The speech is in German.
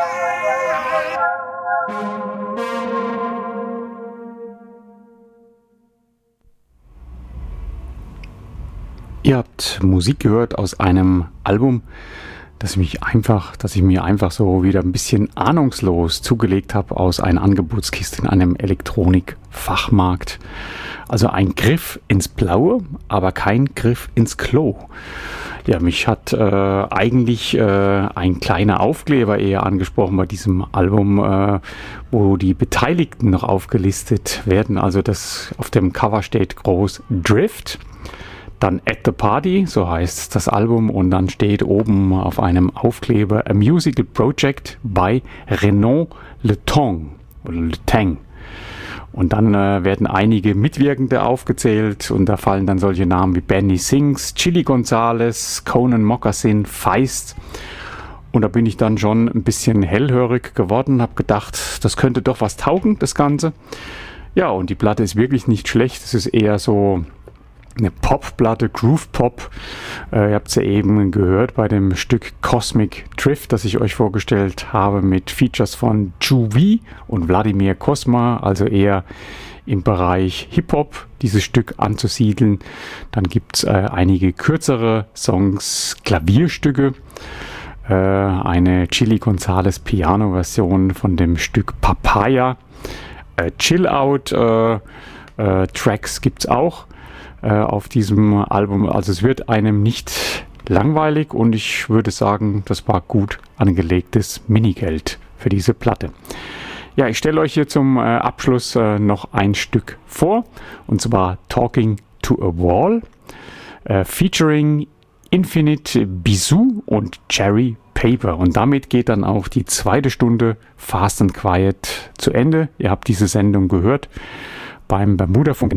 Ihr habt Musik gehört aus einem Album, das ich mir einfach so wieder ein bisschen ahnungslos zugelegt habe aus einer Angebotskiste in einem Elektronikfachmarkt. Also ein Griff ins Blaue, aber kein Griff ins Klo. Ja, mich hat eigentlich ein kleiner Aufkleber eher angesprochen bei diesem Album, wo die Beteiligten noch aufgelistet werden. Also das auf dem Cover steht groß Drift. Dann At the Party, so heißt das Album, und dann steht oben auf einem Aufkleber A Musical Project by Renaud Letang. Und dann werden einige Mitwirkende aufgezählt und da fallen dann solche Namen wie Benny Sings, Chili Gonzales, Conan Moccasin, Feist. Und da bin ich dann schon ein bisschen hellhörig geworden, habe gedacht, das könnte doch was taugen, das Ganze. Ja, und die Platte ist wirklich nicht schlecht, es ist eher so eine Popplatte, Groove Pop. Ihr habt es ja eben gehört bei dem Stück Cosmic Drift, das ich euch vorgestellt habe, mit Features von Juvi und Wladimir Cosma, also eher im Bereich Hip-Hop dieses Stück anzusiedeln. Dann gibt es einige kürzere Songs, Klavierstücke, eine Chili Gonzales Piano-Version von dem Stück Papaya, Chill-Out Tracks gibt es auch auf diesem Album. Also es wird einem nicht langweilig und ich würde sagen, das war gut angelegtes Minigeld für diese Platte. Ja, ich stelle euch hier zum Abschluss noch ein Stück vor, und zwar Talking to a Wall, featuring Infinite Bisou und Cherry Paper. Und damit geht dann auch die zweite Stunde Fast and Quiet zu Ende. Ihr habt diese Sendung gehört beim Bermuda-Funk